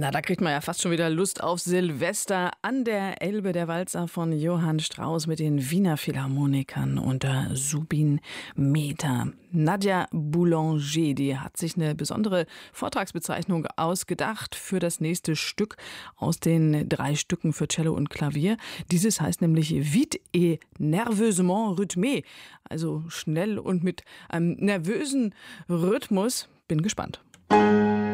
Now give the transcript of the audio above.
Na, da kriegt man ja fast schon wieder Lust auf Silvester an der Elbe, der Walzer von Johann Strauss mit den Wiener Philharmonikern unter Subin Mehta. Nadja Boulanger, die hat sich eine besondere Vortragsbezeichnung ausgedacht für das nächste Stück aus den 3 Stücken für Cello und Klavier. Dieses heißt nämlich Vite et nerveusement rythmé, also schnell und mit einem nervösen Rhythmus. Bin gespannt.